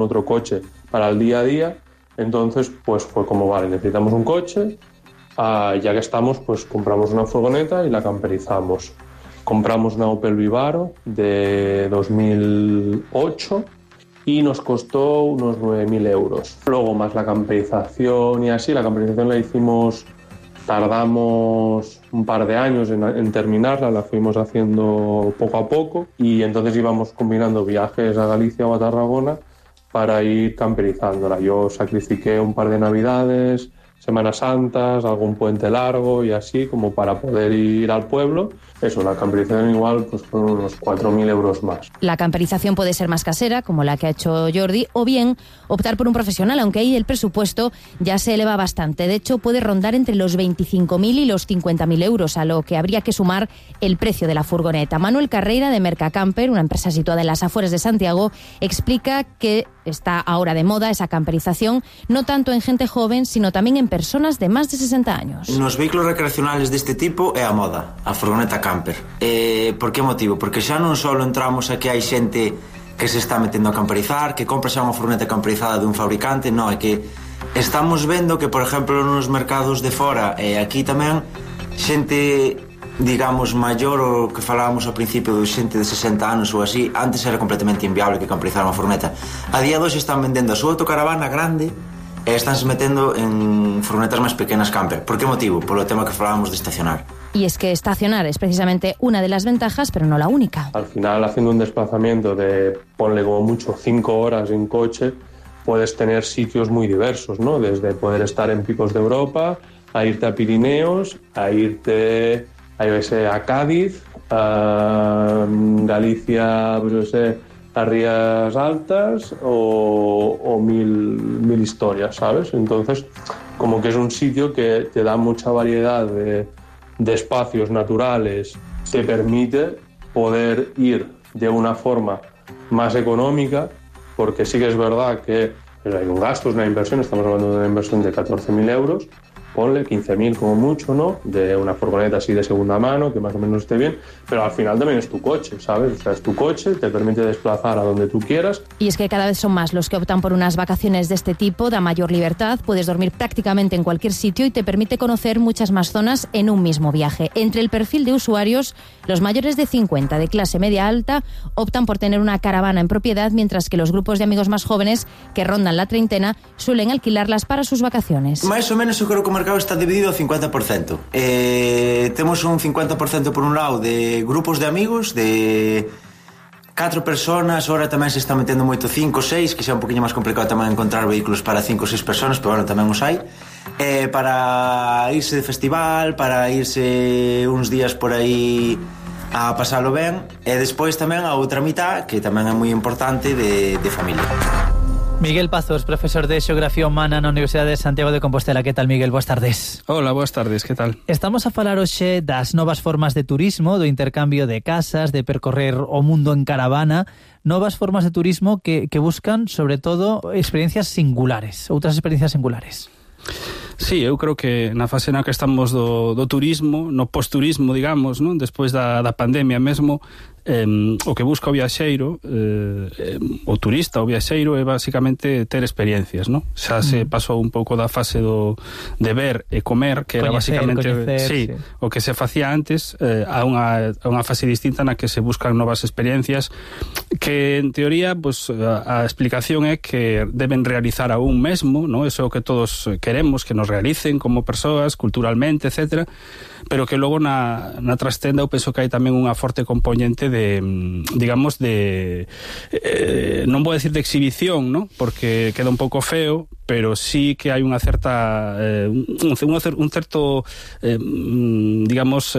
otro coche para el día a día. Entonces, pues fue como, vale, necesitamos un coche, ya que estamos, pues compramos una furgoneta y la camperizamos. Compramos una Opel Vivaro de 2008 y nos costó unos 9.000 euros. Luego más la camperización y así, la camperización la hicimos, tardamos un par de años en terminarla, la fuimos haciendo poco a poco y entonces íbamos combinando viajes a Galicia o a Tarragona para ir camperizándola. Yo sacrifiqué un par de navidades, Semanas Santas, algún puente largo y así, como para poder ir al pueblo. Eso, la camperización igual pues fueron unos 4.000 euros más. La camperización puede ser más casera, como la que ha hecho Jordi, o bien optar por un profesional, aunque ahí el presupuesto ya se eleva bastante. De hecho, puede rondar entre los 25.000 y los 50.000 euros, a lo que habría que sumar el precio de la furgoneta. Manuel Carreira, de Mercacamper, una empresa situada en las afueras de Santiago, explica que está ahora de moda esa camperización, no tanto en gente joven, sino tamén en personas de máis de 60 años. Nos vehículos recreacionales deste tipo é a moda, a furgoneta camper. Por que motivo? Porque xa non só entramos a que hai xente que se está metendo a camperizar, que compra xa unha furgoneta camperizada dun fabricante, non, é que estamos vendo que, por exemplo, nos mercados de fora e aquí tamén, xente, digamos, maior, o que falábamos ao principio de xente de 60 anos ou así, antes era completamente inviable que camperizar unha furgoneta. A día de hoxe están vendendo a súa autocaravana grande e estánse metendo en furgonetas máis pequenas camper. Por que motivo? Polo tema que falábamos de estacionar. Y es que estacionar es precisamente una de las ventajas, pero no la única. Al final, haciendo un desplazamiento de, ponle como mucho, 5 horas en coche, puedes tener sitios muy diversos, ¿no? Desde poder estar en picos de Europa, a irte a Pirineos, a irte a Cádiz, a Galicia, pues yo sé, a Rías Altas o mil historias, ¿sabes? Entonces, como que es un sitio que te da mucha variedad de espacios naturales, te permite poder ir de una forma más económica, porque sí que es verdad que hay un gasto, es una inversión, estamos hablando de una inversión de 14.000 euros, ponle 15.000 como mucho, ¿no? De una furgoneta así de segunda mano, que más o menos esté bien, pero al final también es tu coche, ¿sabes? O sea, es tu coche, te permite desplazar a donde tú quieras. Y es que cada vez son más los que optan por unas vacaciones de este tipo, da mayor libertad, puedes dormir prácticamente en cualquier sitio y te permite conocer muchas más zonas en un mismo viaje. Entre el perfil de usuarios, los mayores de 50, de clase media alta, optan por tener una caravana en propiedad, mientras que los grupos de amigos más jóvenes, que rondan la treintena, suelen alquilarlas para sus vacaciones. Más o menos yo creo que o mercado está dividido ao 50%. Temos un 50% por un lado de grupos de amigos, de 4 personas, ahora tamén se está metendo moito 5 ou 6, que xa é un poquinho máis complicado tamén encontrar vehículos para 5 ou 6 personas, pero bueno, tamén os hai. Para irse de festival, para irse uns días por aí a pasalo ben, e despois tamén a outra mitad, que tamén é moi importante, de familia. Miguel Pazos, profesor de Xeografía Humana na Universidade de Santiago de Compostela. Que tal, Miguel? Boas tardes. Hola, boas tardes, que tal? Estamos a falar hoxe das novas formas de turismo, do intercambio de casas, de percorrer o mundo en caravana, novas formas de turismo que buscan, sobre todo, experiencias singulares, outras experiencias singulares. Sí, eu creo que na fase na que estamos do turismo, no post-turismo, digamos, non? Despois da pandemia mesmo, o que busca o viaxeiro, o turista, o viaxeiro, é basicamente ter experiencias, non? Xa se pasou un pouco da fase de ver e comer, que era basicamente sí, o que se facía antes, a unha fase distinta na que se buscan novas experiencias, que en teoría, pues, a explicación é que deben realizar a un mesmo, non? Eso é o que todos queremos, que nos realicen como persoas, culturalmente, etcétera, pero que logo na trastenda eu penso que hai tamén unha forte componente de, digamos, de non vou decir de exhibición, ¿no? Porque queda un pouco feo, pero sí que hai unha certa un certo digamos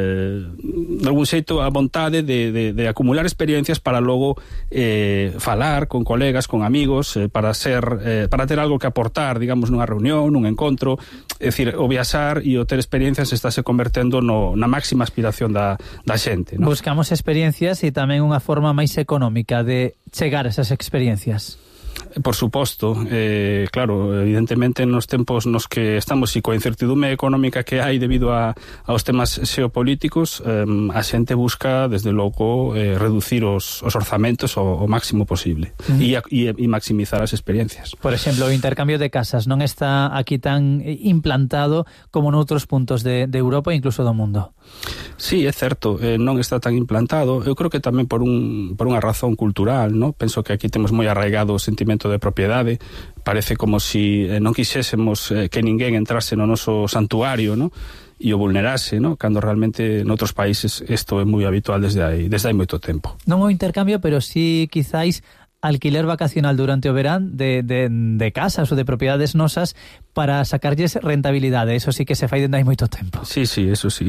de algún xeito a vontade de acumular experiencias para logo falar con colegas, con amigos, para ter algo que aportar, digamos, nunha reunión, nun encontro. É dicir, o viaxar e o ter experiencias estáse convertendo na máxima aspiración da xente, ¿no? Buscamos experiencias e tamén unha forma máis económica de chegar a esas experiencias. Por suposto, claro, evidentemente nos tempos nos que estamos e coa incertidume económica que hai debido aos temas xeopolíticos, a xente busca, desde logo, reducir os orzamentos o máximo posible e maximizar as experiencias. Por exemplo, o intercambio de casas non está aquí tan implantado como noutros puntos de Europa e incluso do mundo. Sí, é certo, non está tan implantado. Eu creo que tamén por unha razón cultural, ¿no? Penso que aquí temos moi arraigado o sentimento de propiedade. Parece como si non quixésemos que ninguén entrase no noso santuario, ¿no? E o vulnerase, ¿no? Cando realmente noutros países isto é moi habitual desde hai moito tempo. Non o intercambio, pero sí quizáis alquiler vacacional durante o verán de casas ou de propiedades nosas para sacarlles rentabilidade. Eso sí que se fai dende hai moito tempo. Sí, eso sí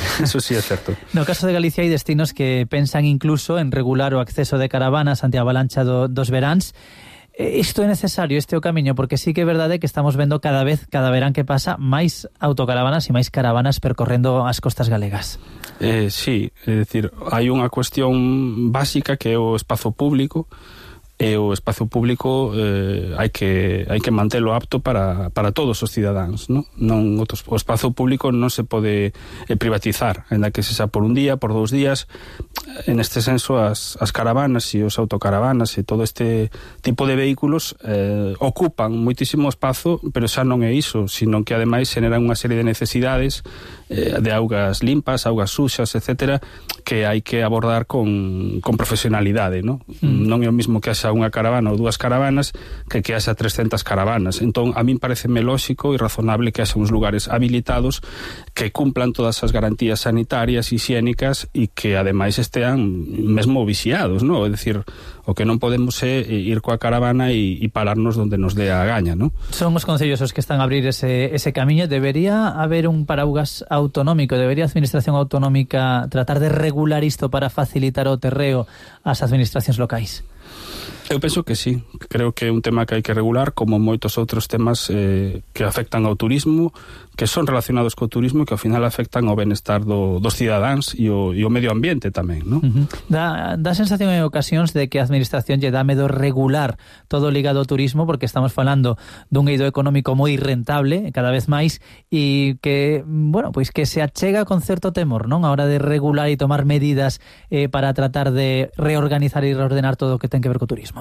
é certo. No caso de Galicia hai destinos que pensan incluso en regular o acceso de caravanas ante a avalancha dos veráns. Isto é necesario, este é o camiño, porque sí que é verdade que estamos vendo cada verán que pasa, máis autocaravanas e máis caravanas percorrendo as costas galegas. Sí, é dicir, hai unha cuestión básica que é o espazo público, e o espazo público hai que mantelo apto para todos os cidadáns, ¿no? O espazo público non se pode privatizar, ainda que sexa por un día, por 2 días. En este senso, as caravanas e os autocaravanas e todo este tipo de vehículos ocupan moitísimo espazo, pero xa non é iso, sino que ademais generan unha serie de necesidades de augas limpas, augas suxas, etcétera, que hai que abordar con profesionalidade, ¿no? Non é o mismo que haxa unha caravana ou 2 caravanas que haxa 300 caravanas. Entón, a min pareceme lóxico e razonable que haxa uns lugares habilitados que cumplan todas as garantías sanitarias e higiénicas e que ademais estean mesmo vixiados, ¿no? É dicir, o que non podemos é ir coa caravana e pararnos donde nos dé a gaña, ¿no? Son os concellos os que están a abrir ese camiño. Debería haber un paraugas autonómico, debería a administración autonómica tratar de regular isto para facilitar o terreo ás administracións locais? Eu penso que sí, creo que é un tema que hai que regular, como moitos outros temas que afectan ao turismo, que son relacionados co turismo e que ao final afectan ao benestar dos cidadáns e o medio ambiente tamén, ¿no? Dá sensación en ocasións de que a administración lle dá medo regular todo ligado ao turismo, porque estamos falando dun eido económico moi rentable, cada vez máis, e que, bueno, pois que se achega con certo temor, non? A hora de regular e tomar medidas para tratar de reorganizar e reordenar todo o que ten que ver co turismo.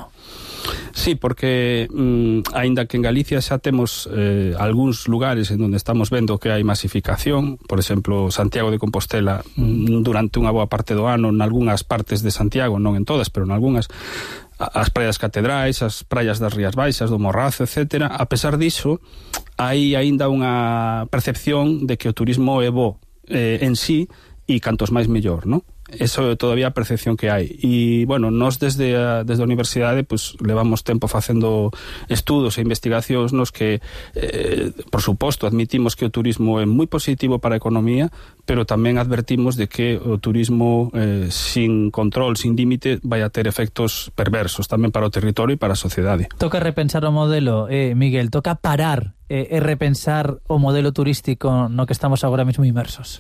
Sí, porque aínda que en Galicia xa temos algúns lugares en onde estamos vendo que hai masificación, por exemplo, Santiago de Compostela durante unha boa parte do ano, en algunhas partes de Santiago, non en todas, pero en algunhas, as praias catedrais, as praias das Rías Baixas, do Morrazo, etcétera. A pesar diso, hai aínda unha percepción de que o turismo é bo en sí e cantos máis mellor, non? Eso é todavía a percepción que hai. E, bueno, nós desde a universidade pues, levamos tempo facendo estudos e investigacións nos que, por suposto, admitimos que o turismo é moi positivo para a economía, pero tamén advertimos de que o turismo sin control, sin límite, vai a ter efectos perversos tamén para o territorio e para a sociedade. Toca repensar o modelo, Miguel, toca parar e repensar o modelo turístico no que estamos agora mesmo inmersos.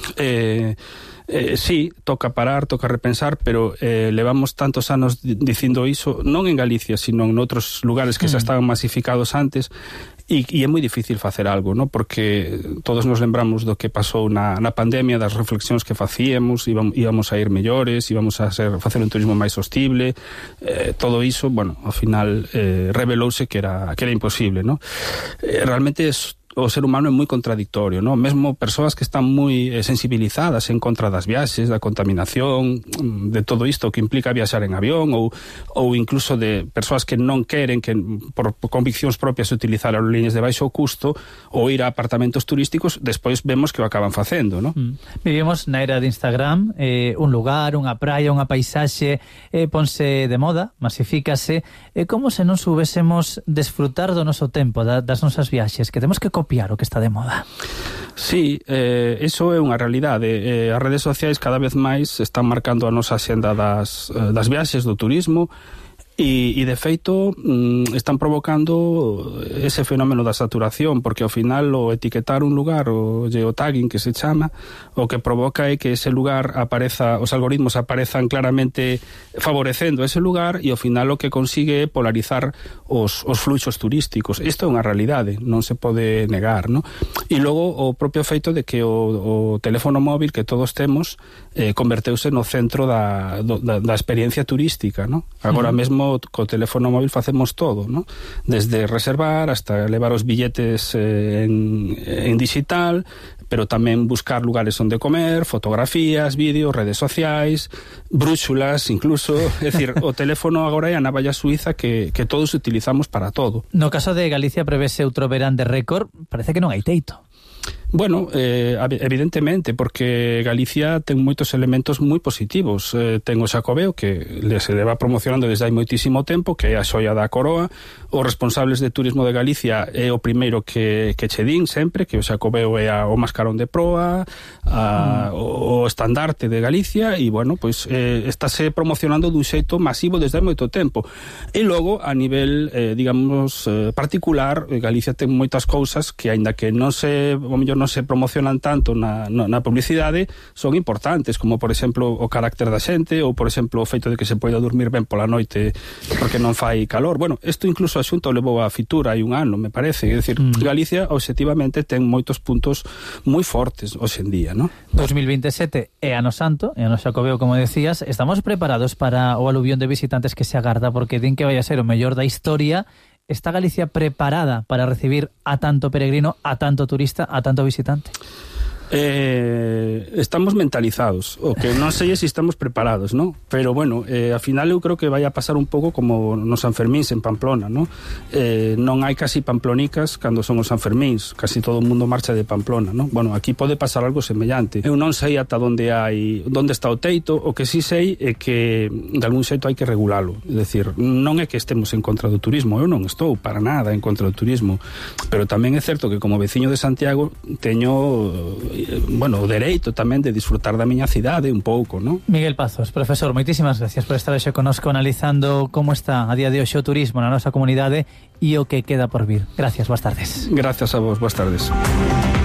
Sí, toca parar, toca repensar, pero levamos tantos anos dicindo iso, non en Galicia, sino en outros lugares que xa estaban masificados antes, e é moi difícil facer algo, ¿no? Porque todos nos lembramos do que pasou na pandemia, das reflexións que facíamos, íbamos a ir mellores, íbamos a facer un turismo máis sostible, todo iso, bueno, ao final revelouse que era imposible, ¿no? Realmente o ser humano é moi contradictorio, ¿no? Mesmo persoas que están moi sensibilizadas en contra das viaxes, da contaminación, de todo isto que implica viaxar en avión, ou incluso de persoas que non queren que por conviccións propias utilizar aerolíneas de baixo custo ou ir a apartamentos turísticos, despois vemos que o acaban facendo, ¿no? Vivimos na era de Instagram, un lugar, unha praia, unha paisaxe, ponse de moda, masifícase, como se non soubésemos desfrutar do noso tempo, das nosas viaxes, que temos que copiar o que está de moda. Sí, eso é unha realidade. As redes sociais cada vez máis están marcando a nosa xenda das viaxes, do turismo, E de feito están provocando ese fenómeno da saturación, porque ao final o etiquetar un lugar, o geotagging que se chama, o que provoca é que ese lugar apareza, os algoritmos aparezan claramente favorecendo ese lugar, e ao final o que consigue é polarizar os fluxos turísticos. Isto é unha realidade, non se pode negar, ¿no? E logo o propio feito de que o teléfono móvil que todos temos converteuse no centro da experiencia turística, ¿no? Agora mesmo co teléfono móvil facemos todo, ¿no? Desde reservar hasta levar os billetes en digital, pero tamén buscar lugares onde comer, fotografías, vídeos, redes sociais, brúxulas incluso. É dicir, o teléfono agora é a navalla suiza que todos utilizamos para todo. No caso de Galicia prevese outro verán de récord, parece que non hai teito. Bueno, evidentemente, porque Galicia ten moitos elementos moi positivos. Ten o Xacobeo, que se leva promocionando desde hai moitísimo tempo, que é a xoia da coroa. Os responsables de turismo de Galicia é o primeiro que che din sempre, que o Xacobeo é o mascarón de proa, o estandarte de Galicia, e, bueno, pois estáse promocionando dun xeito masivo desde hai moito tempo. E logo, a nivel, digamos, particular, Galicia ten moitas cousas que, aínda que non se, o mellor non se promocionan tanto na publicidade, son importantes, como por exemplo o carácter da xente, ou por exemplo o feito de que se poida dormir ben pola noite porque non fai calor. Bueno, isto incluso a Xunta o levou a Fitur hai un ano, me parece. É dicir, Galicia obxectivamente ten moitos puntos moi fortes hoxe en día, ¿no? 2027 é ano santo, é ano Xacobeo, como decías. Estamos preparados para o aluvión de visitantes que se agarda, porque din que vai a ser o mellor da historia. ¿Está Galicia preparada para recibir a tanto peregrino, a tanto turista, a tanto visitante? Estamos mentalizados, o que non sei se estamos preparados, ¿no? Pero bueno, ao final eu creo que vai a pasar un pouco como nos Sanfermíns en Pamplona, ¿no? Non hai casi pamplonicas cando son os Sanfermíns, casi todo o mundo marcha de Pamplona, ¿no? Bueno, aquí pode pasar algo semellante. Eu non sei ata onde está o teito. O que sí sei é que de algún xeito hai que regulalo. É dicir, non é que estemos en contra do turismo, eu non estou para nada en contra do turismo, pero tamén é certo que como veciño de Santiago teño o dereito tamén de disfrutar da miña cidade un pouco, ¿no? Miguel Pazos, profesor, moitísimas gracias por estar hoxe connosco analizando como está a día de hoxe o turismo na nosa comunidade e o que queda por vir. Gracias, boas tardes. Gracias a vos, boas tardes.